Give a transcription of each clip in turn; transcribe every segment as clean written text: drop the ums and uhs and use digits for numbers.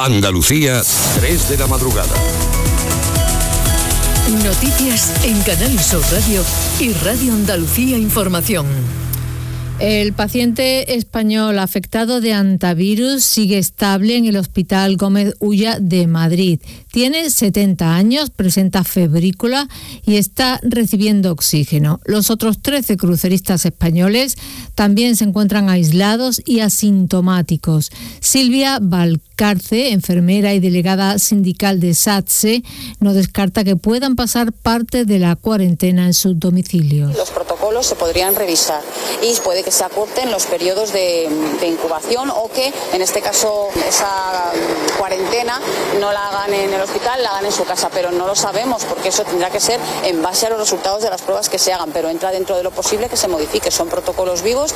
Andalucía, 3 de la madrugada. Noticias en Canal Sur Radio y Radio Andalucía Información. El paciente español afectado de hantavirus sigue estable en el Hospital Gómez Ulla de Madrid. Tiene 70 años, presenta febrícula y está recibiendo oxígeno. Los otros 13 cruceristas españoles también se encuentran aislados y asintomáticos. Silvia Valcarce, enfermera y delegada sindical de SATSE, no descarta que puedan pasar parte de la cuarentena en sus domicilios. Los protocolos se podrían revisar y puede que se acorten los periodos de incubación o que, en este caso, esa cuarentena no la hagan en el hospital, la hagan en su casa, pero no lo sabemos porque eso tendrá que ser en base a los resultados de las pruebas que se hagan, pero entra dentro de lo posible que se modifique, son protocolos vivos.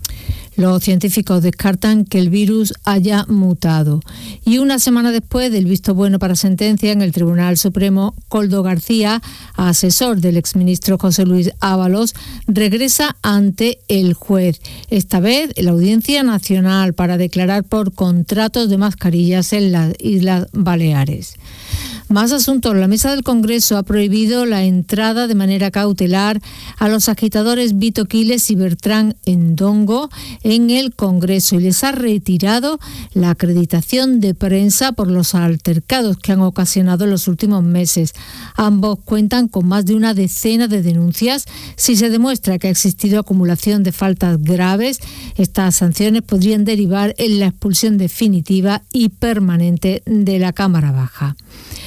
Los científicos descartan que el virus haya mutado. Y una semana después del visto bueno para sentencia en el Tribunal Supremo, Koldo García, asesor del exministro José Luis Ábalos, regresa ante el juez. Esta vez en la Audiencia Nacional para declarar por contratos de mascarillas en las Islas Baleares. Más asuntos. La mesa del Congreso ha prohibido la entrada de manera cautelar a los agitadores Vito Quiles y Bertrán Endongo en el Congreso y les ha retirado la acreditación de prensa por los altercados que han ocasionado en los últimos meses. Ambos cuentan con más de una decena de denuncias. Si se demuestra que ha existido acumulación de faltas graves, estas sanciones podrían derivar en la expulsión definitiva y permanente de la Cámara Baja.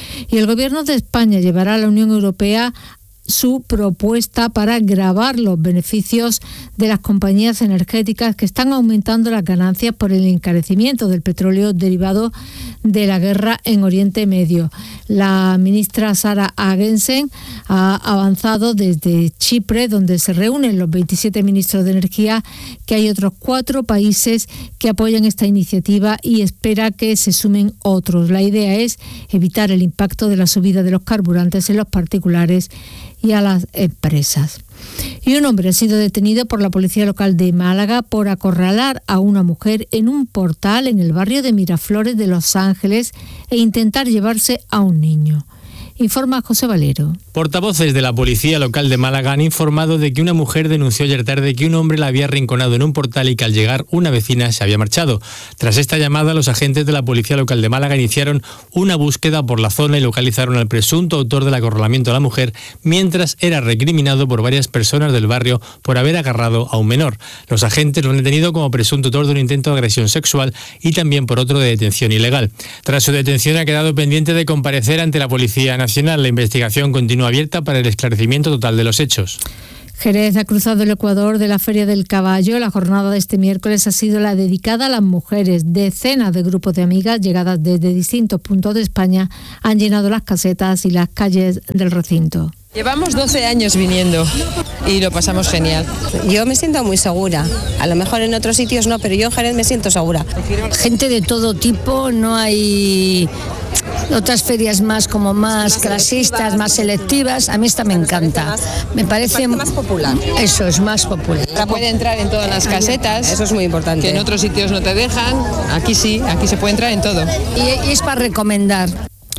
Y el Gobierno de España llevará a la Unión Europea su propuesta para gravar los beneficios de las compañías energéticas que están aumentando las ganancias por el encarecimiento del petróleo derivado de la guerra en Oriente Medio. La ministra Sara Agensen ha avanzado desde Chipre, donde se reúnen los 27 ministros de Energía, que hay otros 4 países que apoyan esta iniciativa y espera que se sumen otros. La idea es evitar el impacto de la subida de los carburantes en los particulares y a las empresas. Y un hombre ha sido detenido por la policía local de Málaga por acorralar a una mujer en un portal en el barrio de Miraflores de Los Ángeles e intentar llevarse a un niño. Informa José Valero. Portavoces de la Policía Local de Málaga han informado de que una mujer denunció ayer tarde que un hombre la había arrinconado en un portal y que al llegar una vecina se había marchado. Tras esta llamada, los agentes de la Policía Local de Málaga iniciaron una búsqueda por la zona y localizaron al presunto autor del acorralamiento a la mujer, mientras era recriminado por varias personas del barrio por haber agarrado a un menor. Los agentes lo han detenido como presunto autor de un intento de agresión sexual y también por otro de detención ilegal. Tras su detención ha quedado pendiente de comparecer ante la Policía Nacional. La investigación continúa abierta para el esclarecimiento total de los hechos. Jerez ha cruzado el Ecuador de la Feria del Caballo. La jornada de este miércoles ha sido la dedicada a las mujeres. Decenas de grupos de amigas llegadas desde distintos puntos de España han llenado las casetas y las calles del recinto. Llevamos 12 años viniendo y lo pasamos genial. Yo me siento muy segura. A lo mejor en otros sitios no, pero yo en Jerez me siento segura. Gente de todo tipo, no hay otras ferias más clasistas, más selectivas. A mí esta me encanta. Me parece más popular. Eso es más popular. Puede entrar en todas las casetas. Eso es muy importante. Que en otros sitios no te dejan. Aquí sí, aquí se puede entrar en todo. Y es para recomendar.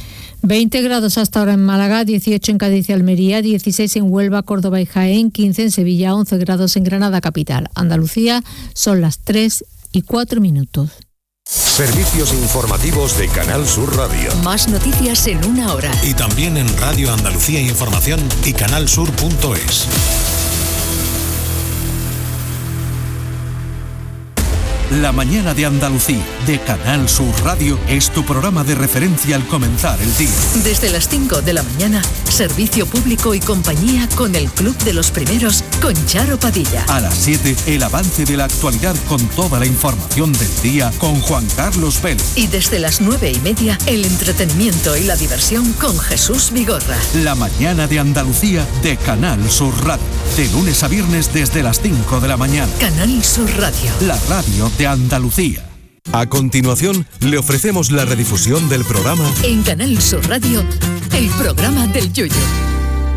20 grados hasta ahora en Málaga, 18 en Cádiz y Almería, 16 en Huelva, Córdoba y Jaén, 15 en Sevilla, 11 grados en Granada capital. Andalucía, son las 3:04. Servicios informativos de Canal Sur Radio. Más noticias en una hora. Y también en Radio Andalucía Información y canalsur.es. La mañana de Andalucía, de Canal Sur Radio, es tu programa de referencia al comenzar el día. Desde las 5 de la mañana, servicio público y compañía con el Club de los Primeros, con Charo Padilla. A las 7, el avance de la actualidad con toda la información del día con Juan Carlos Vélez. Y desde las 9:30, el entretenimiento y la diversión con Jesús Vigorra. La mañana de Andalucía, de Canal Sur Radio. De lunes a viernes desde las 5 de la mañana. Canal Sur Radio. La radio de Andalucía. A continuación, le ofrecemos la redifusión del programa En Canal Sur Radio, el programa del Yoyo.